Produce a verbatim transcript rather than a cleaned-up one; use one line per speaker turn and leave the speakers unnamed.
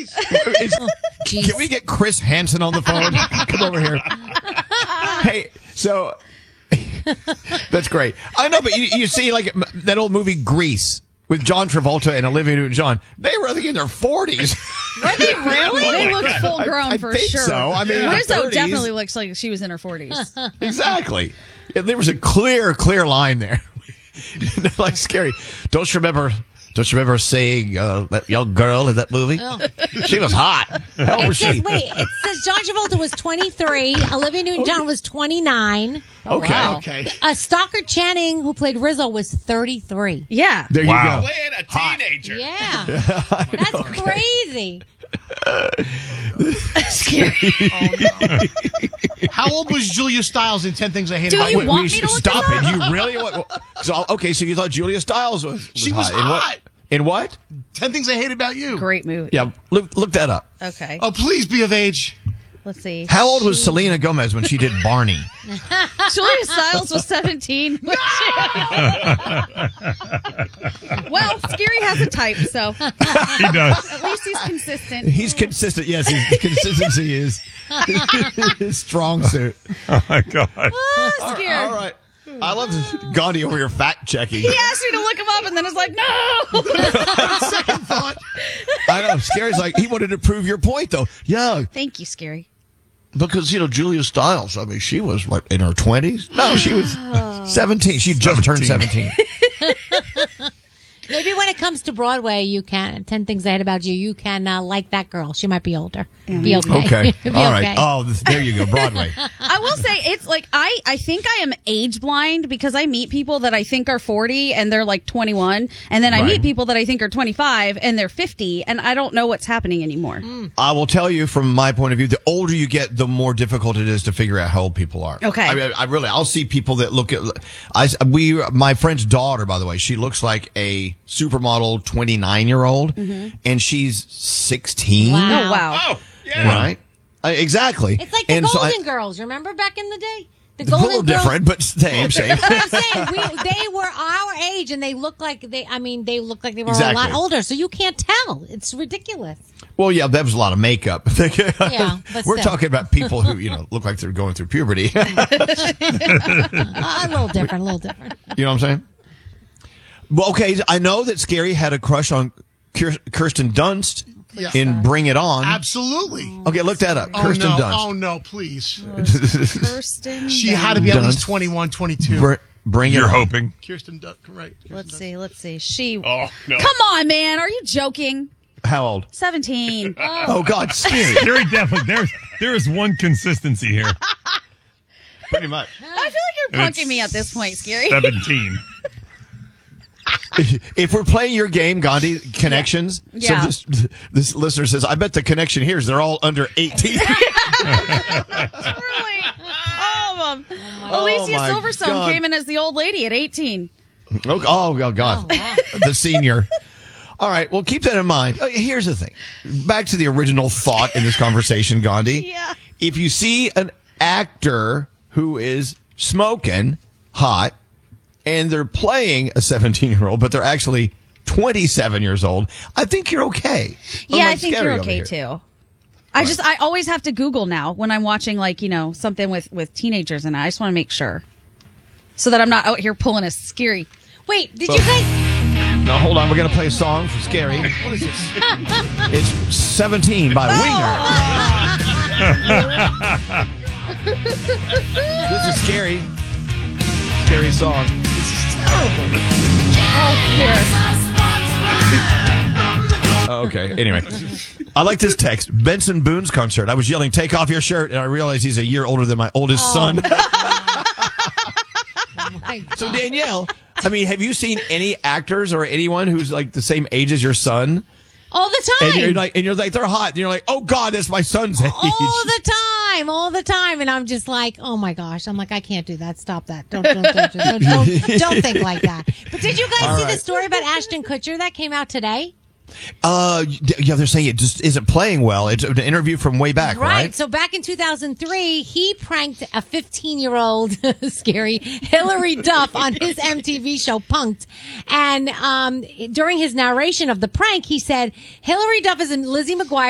It's, can we get Chris Hansen on the phone? Come over here. Hey, so that's great. I know, but you, you see, like that old movie Grease with John Travolta and Olivia Newton-John. They were, I think, in their forties.
Were they really? They look full grown
I, I
for
think
sure.
So I mean,
Rizzo definitely looks like she was in her forties.
Exactly. Yeah, there was a clear, clear line there. Like Scary. Don't you remember? Don't you remember seeing uh, that young girl in that movie? Oh. She was hot. How old
It
was
says,
she?
wait, it says John Travolta was twenty-three, Olivia Newton-John was twenty-nine.
Okay.
wow.
Okay.
Uh, Stockard Channing, who played Rizzo, was thirty-three.
Yeah.
There
Wow.
you go.
Playing a teenager.
Yeah. That's crazy.
Scary.
Oh, no. How old was Julia Stiles in ten Things I Hate
Do
About
you
You?
want
we
me
should
to look
stop
this
it. You really? What, so, okay, so you thought Julia Stiles was, was
She was
hot. In what?
hot.
In what?
ten Things I Hate About You.
Great movie.
Yeah, look, look that up.
Okay.
Oh, please be of age.
Let's see.
How old was Selena Gomez when she did Barney?
Julia Stiles was seventeen. well, Scary has a type, so
He does.
at least he's consistent.
He's consistent. Yes, his consistency is his strong suit.
Oh my God.
Ah, Scary.
All right. I love this. Gandhi over here fact checking.
He asked me to look him up, and then it's like, no.
Second thought.
I know. Scary's like, he wanted to prove your point, though. Yeah,
Thank you, Scary.
because, you know, Julia Stiles, I mean, she was, what, in her twenties? No, she was seventeen. She just turned seventeen.
Maybe when it comes to Broadway, you can, ten Things I Hate About You, you can uh, like that girl. She might be older. Be okay.
Okay.
Be
All right.
okay.
Oh, this- there you go. Broadway.
I will say it's like I, I think I am age blind because I meet people that I think are forty and they're like twenty-one, and then I
Right.
meet people that I think are twenty-five and they're fifty, and I don't know what's happening anymore.
I will tell you from my point of view, the older you get, the more difficult it is to figure out how old people are.
Okay.
I mean, I really, I'll see people that look at, I, we, my friend's daughter, by the way, she looks like a supermodel twenty-nine year old and she's sixteen.
Wow.
Oh wow.
Oh, yeah.
Right. Uh, exactly.
It's like the
And so I-
Golden Girls. Remember back in the day? The
a
Golden
little
Girls.
different, but same, same.
But I'm saying we, they were our age, and they looked like they. I mean, they looked like they were
Exactly.
a lot older. So you can't tell. It's ridiculous.
Well, yeah, that was a lot of makeup.
Yeah, but
We're
still.
talking about people who, you know, look like they're going through puberty.
Uh, a little different. A little different.
You know what I'm saying? Well, okay, I know that Scary had a crush on Kier- Kirsten Dunst
Yeah.
in Bring It On.
Absolutely.
Okay, look that up.
Oh,
Kirsten
no.
Dunst.
Oh, no, please.
Kirsten.
She had to be at
Dunst.
least twenty-one, twenty-two.
Br- bring
You're
It On.
hoping.
Kirsten Dunst, right. Kirsten
Let's
Dunst.
see. Let's see. She.
Oh, no.
Come on, man. Are you joking?
How old?
Seventeen.
Oh, God, Scary.
Very definitely. There's there is one consistency here.
Pretty much.
I feel like you're
And
punking
it's
me at this point, Scary.
Seventeen.
If we're playing your game, Gandhi, connections,
Yeah.
so this, this listener says, I bet the connection here is they're all under eighteen.
Really? All of them. Alicia
my
Silverstone
God.
came in as the old lady at eighteen.
Oh, oh God.
Oh, wow.
The senior. All right. Well, keep that in mind. Uh, Here's the thing. Back to the original thought in this conversation, Gandhi.
Yeah.
If you see an actor who is smoking hot and they're playing a seventeen year old, but they're actually twenty-seven years old, I think you're okay.
Yeah, I
Unlike
think
Scary
you're
over
okay
here.
too. I just I always have to Google now when I'm watching like, you know, something with with teenagers and I just want to make sure. So that I'm not out here pulling a Scary.
Wait, did you guys?
Now, hold on. We're going to play a song for Scary.
What is this?
It's seventeen by Winger. This is Scary. Scary song. Oh, okay. Anyway, I like this text. Benson Boone's concert. I was yelling, "Take off your shirt," and I realized he's a year older than my oldest
Oh.
son.
My
So Danielle, I mean, have you seen any actors or anyone who's like the same age as your son?
all the
And
time.
you're like, and you're like, they're hot. And you're like, oh God, that's my son's age.
all the time, all the time, and I'm just like, oh my gosh, I'm like, I can't do that. Stop that. Don't, don't, don't, don't, don't, don't think like that. But did you guys
All
see
right.
the story about Ashton Kutcher that came out today?
Uh, yeah, they're saying it just isn't playing well. It's an interview from way back, right?
So back in two thousand three, he pranked a fifteen-year-old, Scary, Hillary Duff on his M T V show Punk'd. And um, during his narration of the prank, he said, Hillary Duff is in Lizzie McGuire.